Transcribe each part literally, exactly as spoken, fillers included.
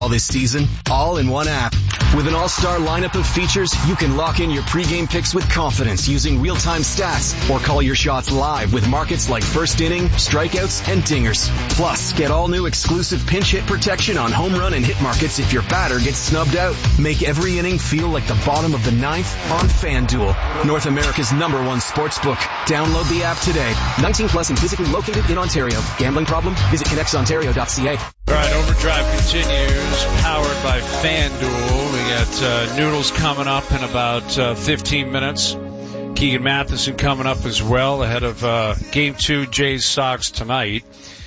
All this season, all in one app. With an all-star lineup of features, you can lock in your pregame picks with confidence using real-time stats or call your shots live with markets like first inning, strikeouts, and dingers. Plus, get all new exclusive pinch hit protection on home run and hit markets if your batter gets snubbed out. Make every inning feel like the bottom of the ninth on FanDuel, North America's number one sports book. Download the app today. nineteen plus and physically located in Ontario. Gambling problem? Visit connects ontario dot c a. All right, Overdrive continues, powered by FanDuel. We got uh, Noodles coming up in about uh, fifteen minutes. Keegan Matheson coming up as well ahead of uh, Game two, Jays Sox tonight.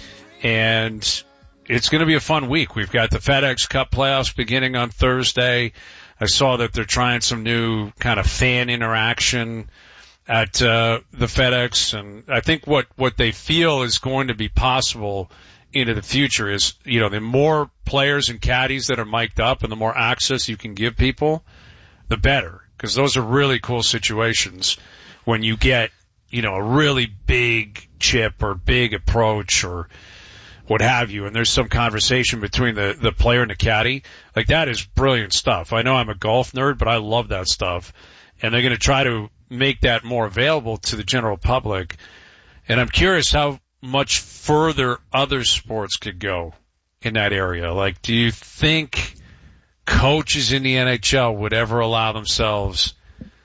And it's going to be a fun week. We've got the FedEx Cup playoffs beginning on Thursday. I saw that they're trying some new kind of fan interaction at uh, the FedEx. And I think what, what they feel is going to be possible into the future is, you know, the more players and caddies that are mic'd up and the more access you can give people, the better. Because those are really cool situations when you get, you know, a really big chip or big approach or what have you, and there's some conversation between the, the player and the caddy. Like, that is brilliant stuff. I know I'm a golf nerd, but I love that stuff. And they're going to try to make that more available to the general public. And I'm curious how much further other sports could go in that area. Like, do you think coaches in the N H L would ever allow themselves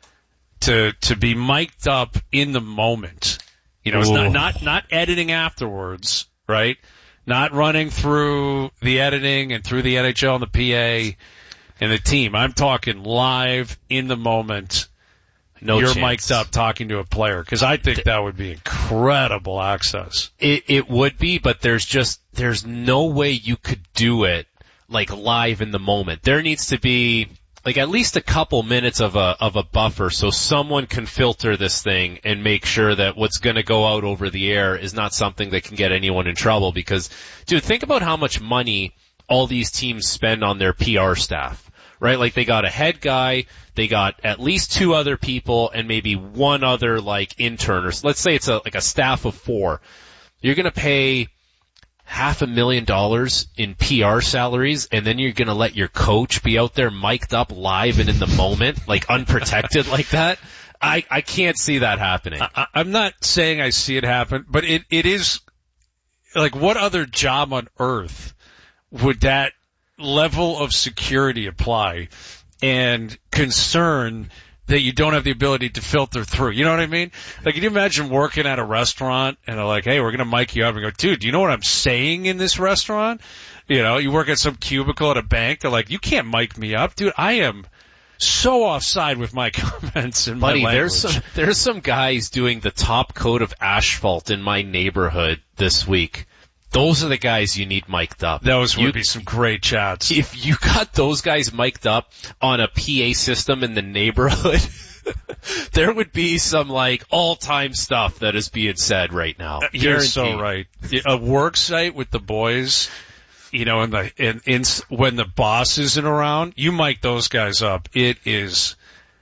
to to be mic'd up in the moment? You know, it's not, not not editing afterwards, right? Not running through the editing and through the N H L and the P A and the team. I'm talking live in the moment. No You're chance. Mic'd up talking to a player, because I think that would be incredible access. It, it would be, but there's just, there's no way you could do it like live in the moment. There needs to be like at least a couple minutes of a, of a buffer so someone can filter this thing and make sure that what's going to go out over the air is not something that can get anyone in trouble. Because, dude, think about how much money all these teams spend on their P R staff. Right? Like, they got a head guy, they got at least two other people, and maybe one other, like, intern. Or let's say it's a, like a staff of four. You're gonna pay half a million dollars in P R salaries, and then you're gonna let your coach be out there mic'd up live and in the moment, like, unprotected like that? I, I can't see that happening. I, I'm not saying I see it happen, but it, it is, like, what other job on earth would that level of security apply and concern that you don't have the ability to filter through? You know what I mean? Like, can you imagine working at a restaurant and they're like, hey, we're going to mic you up, and go, dude, do you know what I'm saying in this restaurant? You know, you work at some cubicle at a bank, they're like, you can't mic me up. Dude, I am so offside with my comments and Buddy, my language. there's some, there's some guys doing the top coat of asphalt in my neighborhood this week. Those are the guys you need mic'd up. Those would you, be some great chats. If you got those guys mic'd up on a P A system in the neighborhood, there would be some, like, all-time stuff that is being said right now. You're Guaranteed. so right. A work site with the boys, you know, in the in, in when the boss isn't around, you mic those guys up. It is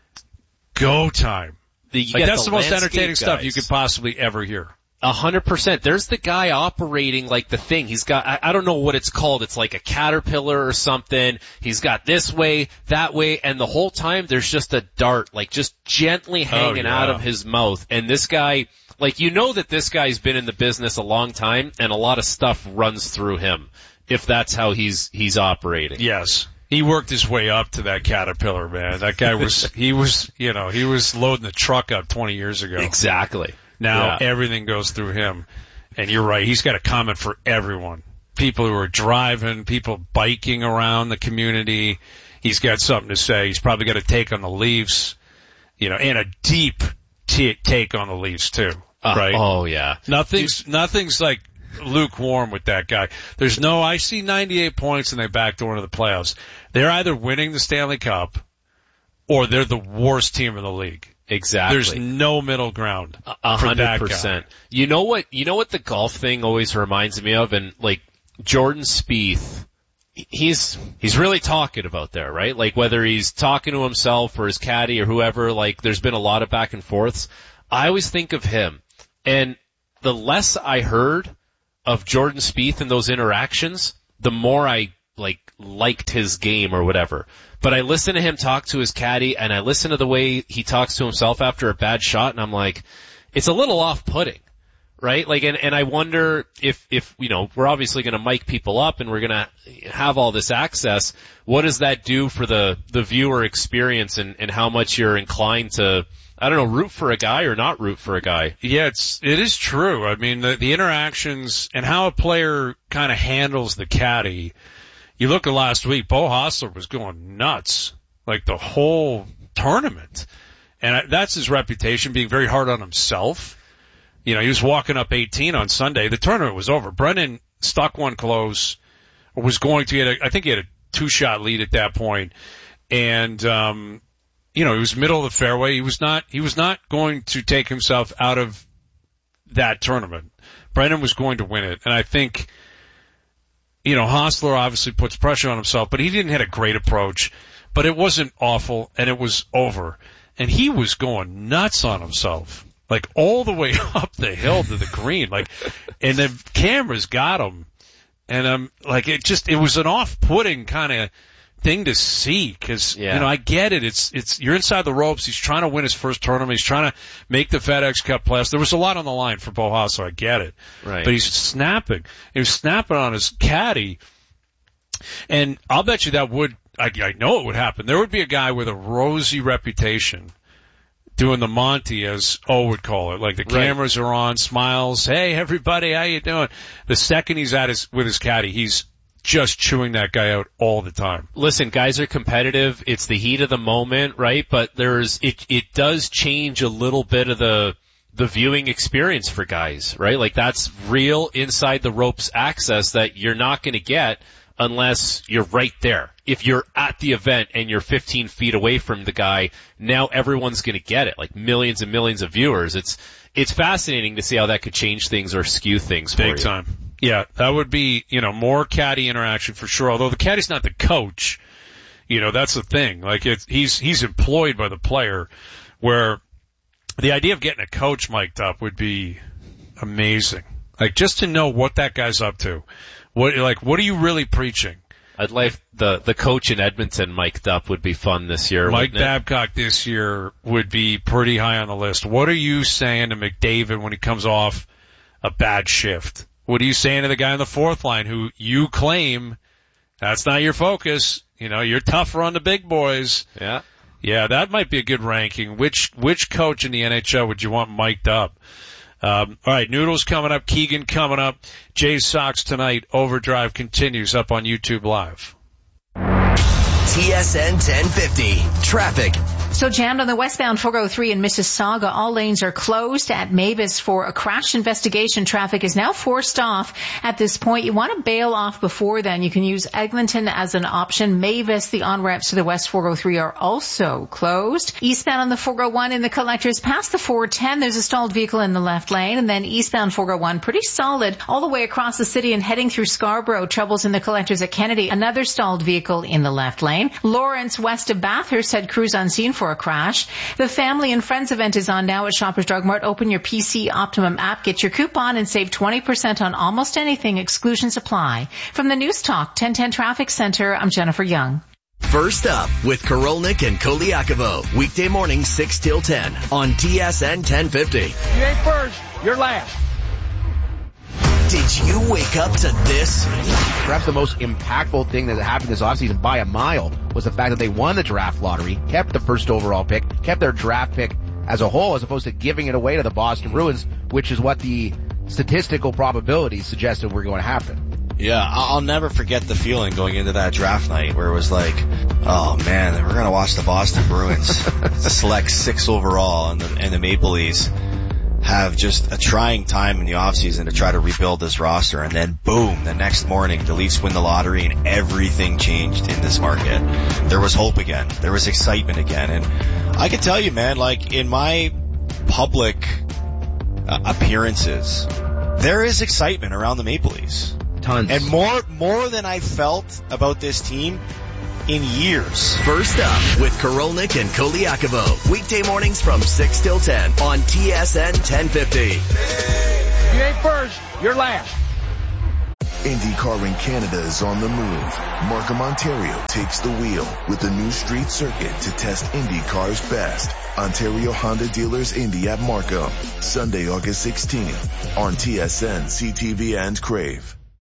go time. The, like, that's the, the most entertaining guys. stuff you could possibly ever hear. A hundred percent. There's the guy operating like the thing. He's got, I, I don't know what it's called. It's like a caterpillar or something. He's got this way, that way, and the whole time there's just a dart, like, just gently hanging oh, yeah. out of his mouth. And this guy, like, you know that this guy's been in the business a long time, and a lot of stuff runs through him, if that's how he's, he's operating. Yes. He worked his way up to that caterpillar, man. That guy was, he was, you know, he was loading the truck up twenty years ago. Exactly. Now yeah. everything goes through him. And you're right, he's got a comment for everyone. People who are driving, people biking around the community. He's got something to say. He's probably got a take on the Leafs, you know, and a deep t- take on the Leafs too, uh, right? Oh yeah. Nothing's, nothing's like lukewarm with that guy. There's no, I see ninety-eight points and they backdoor into the playoffs. They're either winning the Stanley Cup or they're the worst team in the league. Exactly. There's no middle ground. A hundred percent. You know what, you know what the golf thing always reminds me of? And like Jordan Spieth, he's, he's really talkative out there, right? Like whether he's talking to himself or his caddy or whoever, like there's been a lot of back and forths. I always think of him. And the less I heard of Jordan Spieth in those interactions, the more I like liked his game or whatever. But I listen to him talk to his caddy, and I listen to the way he talks to himself after a bad shot, and I'm like, it's a little off-putting. Right? Like, and, and I wonder if, if, you know, we're obviously going to mic people up and we're going to have all this access. What does that do for the, the viewer experience and, and how much you're inclined to, I don't know, root for a guy or not root for a guy? Yeah, it's, it is true. I mean, the, the interactions and how a player kind of handles the caddy. You look at last week, Bo Hostler was going nuts, like the whole tournament. And I, that's his reputation, being very hard on himself. You know, he was walking up eighteen on Sunday. The tournament was over. Brendan stuck one close, or was going to get a, I think he had a two-shot lead at that point. And, um, you know, he was middle of the fairway. He was not, he was not going to take himself out of that tournament. Brendan was going to win it. And I think, you know, Hostler obviously puts pressure on himself, but he didn't hit a great approach. But it wasn't awful, and it was over. And he was going nuts on himself. Like, all the way up the hill to the green, like, and the cameras got him. And, um, like, it just, it was an off-putting kind of thing to see, cause, yeah. you know, I get it. It's, it's, you're inside the ropes. He's trying to win his first tournament. He's trying to make the FedEx Cup playoffs. There was a lot on the line for Bo Hostler. I get it. Right. But he's snapping. He was snapping on his caddy. And I'll bet you that would, I, I know it would happen. There would be a guy with a rosy reputation doing the Monty, as O would call it. Like, the cameras right. are on, smiles, hey, everybody, how you doing? The second he's at his, with his caddy, he's just chewing that guy out all the time. Listen, guys are competitive. It's the heat of the moment, right? But there's, it, it does change a little bit of the, the viewing experience for guys, right? Like, that's real inside the ropes access that you're not going to get unless you're right there. If you're at the event and you're fifteen feet away from the guy, now everyone's going to get it. Like, millions and millions of viewers. It's it's fascinating to see how that could change things or skew things for you. Big time. Yeah, that would be, you know, more caddy interaction for sure. Although the caddy's not the coach, you know, that's the thing. Like, it's, he's he's employed by the player. Where the idea of getting a coach mic'd up would be amazing. Like, just to know what that guy's up to. What, like, what are you really preaching? I'd like the, the coach in Edmonton mic'd up would be fun this year. Mike Babcock this year would be pretty high on the list. What are you saying to McDavid when he comes off a bad shift? What are you saying to the guy on the fourth line who you claim that's not your focus? You know, you're tougher on the big boys. Yeah. Yeah, that might be a good ranking. Which, which coach in the N H L would you want mic'd up? Um, all right, Noodles coming up, Keegan coming up, Jays Sox tonight. Overdrive continues up on YouTube Live. T S N ten fifty traffic. So jammed on the westbound four oh three in Mississauga. All lanes are closed at Mavis for a crash investigation. Traffic is now forced off at this point. You want to bail off before then. You can use Eglinton as an option. Mavis, the on-ramps to the west four oh three are also closed. Eastbound on the four oh one in the collectors past the four ten. There's a stalled vehicle in the left lane. And then eastbound four oh one pretty solid all the way across the city and heading through Scarborough. Troubles in the collectors at Kennedy. Another stalled vehicle in the left lane. Lawrence west of Bathurst had crews on scene for a crash. The Family and Friends event is on now at Shoppers Drug Mart. Open your P C Optimum app, get your coupon, and save twenty percent on almost anything. Exclusions apply. From the News Talk ten ten Traffic Center, I'm Jennifer Young. First up with Korolnik and Koliakovo. Weekday morning six till ten on T S N ten fifty. You ain't first, you're last. Did you wake up to this? Perhaps the most impactful thing that happened this offseason by a mile was the fact that they won the draft lottery, kept the first overall pick, kept their draft pick as a whole, as opposed to giving it away to the Boston Bruins, which is what the statistical probabilities suggested were going to happen. Yeah, I'll never forget the feeling going into that draft night where it was like, oh man, we're going to watch the Boston Bruins select six overall and the, and the Maple Leafs have just a trying time in the offseason to try to rebuild this roster, and then boom, the next morning the Leafs win the lottery and everything changed in this market. There was hope again. There was excitement again. And I can tell you, man, like in my public uh, appearances, there is excitement around the Maple Leafs. Tons. And more, more than I felt about this team in years. First up with Korolnik and Koliakovo. Weekday mornings from six till ten on T S N ten fifty. You ain't first, you're last. IndyCar in Canada is on the move. Markham, Ontario takes the wheel with the new street circuit to test IndyCar's best. Ontario Honda Dealers Indy at Markham, Sunday, August sixteenth on T S N, C T V, and Crave.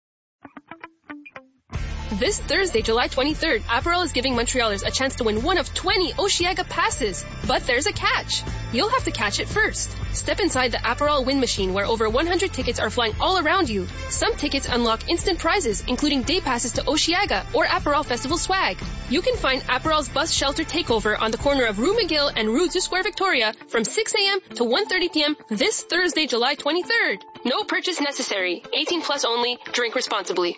This Thursday, July twenty-third, Aperol is giving Montrealers a chance to win one of twenty Oceaga passes. But there's a catch. You'll have to catch it first. Step inside the Aperol win machine where over one hundred tickets are flying all around you. Some tickets unlock instant prizes, including day passes to Oceaga or Aperol Festival swag. You can find Aperol's bus shelter takeover on the corner of Rue McGill and Rue du Square Victoria from six a.m. to one thirty p.m. this Thursday, July twenty-third. No purchase necessary. eighteen plus only. Drink responsibly.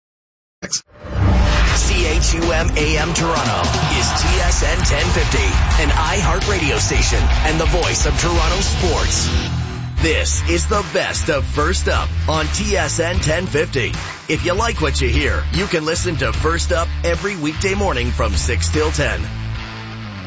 C H U M A M Toronto is T S N ten fifty, an iHeart radio station and the voice of Toronto sports. This is the best of First Up on T S N ten fifty. If you like what you hear, you can listen to First Up every weekday morning from six till ten.